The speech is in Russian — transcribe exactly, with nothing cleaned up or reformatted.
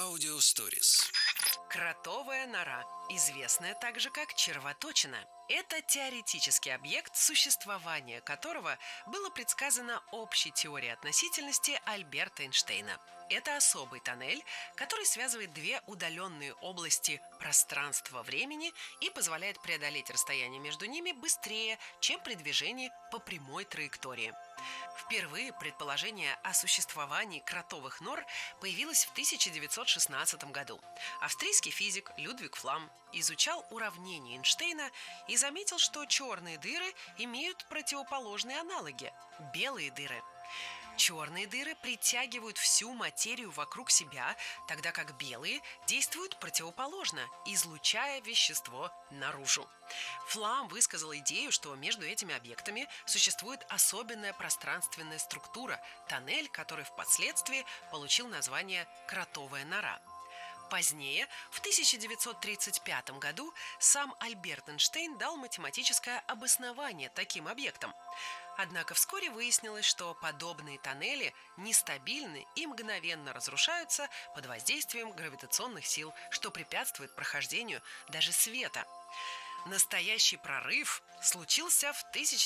Audio Stories. Кротовая нора, известная также как червоточина. Это теоретический объект, существования которого было предсказано общей теорией относительности Альберта Эйнштейна. Это особый тоннель, который связывает две удаленные области пространства-времени и позволяет преодолеть расстояние между ними быстрее, чем при движении по прямой траектории. Впервые предположение о существовании кротовых нор появилось в тысяча девятьсот шестнадцатом году. Австрийский физик Людвиг Флам изучал уравнения Эйнштейна и заметил, что черные дыры имеют противоположные аналоги – белые дыры. Черные дыры притягивают всю материю вокруг себя, тогда как белые действуют противоположно, излучая вещество наружу. Флам высказал идею, что между этими объектами существует особенная пространственная структура, тоннель, который впоследствии получил название «кротовая нора». Позднее, в тысяча девятьсот тридцать пятом году, сам Альберт Эйнштейн дал математическое обоснование таким объектам. Однако вскоре выяснилось, что подобные тоннели нестабильны и мгновенно разрушаются под воздействием гравитационных сил, что препятствует прохождению даже света. Настоящий прорыв случился в тысяча